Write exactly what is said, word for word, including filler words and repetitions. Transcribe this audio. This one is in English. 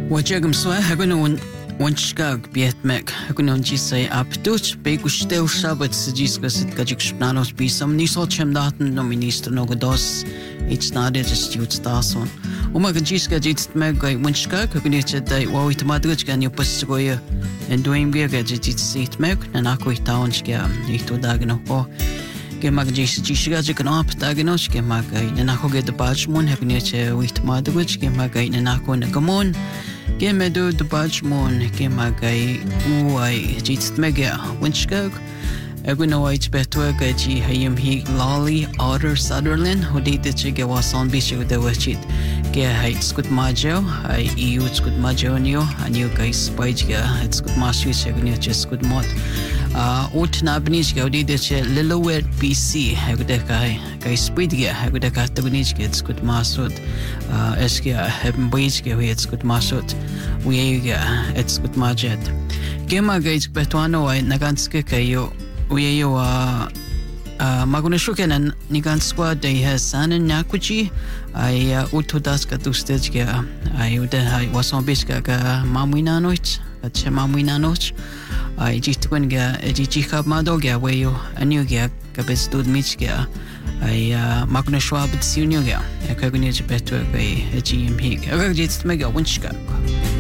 Wajagam swa haguna un wanchkag bietmek haguna unjisay aptuch begushtel shabat sijiska sit kajik shpnanos bisam nisol chemdaten no minister no godos it's not it just you stason uma ganjiska jitst meg wanchkag haguna chedai wawit madrich gan yo pasgoya and doing ge gajit sit meg nanako itaonchga ito dagno ko ke mag jis jisga jikan op dagnos ke mag nanako ge de bajmon haguna che wit madrich ke mag nanako na gamon ke medo de bajmon ke magai uai jitst mega winchkag aguna white beto gaji hayim hi lolly otter sutherland hodi de chige wason bishu de wachit ke hay skut majo ay eu skut majo nio anio guys pajga it's skut masu chegni che skut mod uh ut na bnish ga hodi de che lilowet bc agda kai guys pajga agda ka tugnish ke skut masud uh eske haben pajga we it's skut masud we it's skut majet kema guys betuano ay naganske kayo we yo uh maguna shukenan niganskwa de hasanan nakuchi ay utodas ka tustage ke ay ude ay wason biska ka mamuina noich at mamuina noich ay jitkun ga jichika madoga we yo anu ga ka bestud michga ay maguna shwab tsunyo ga ka gune beto ga gm hig aga jitst mega winchka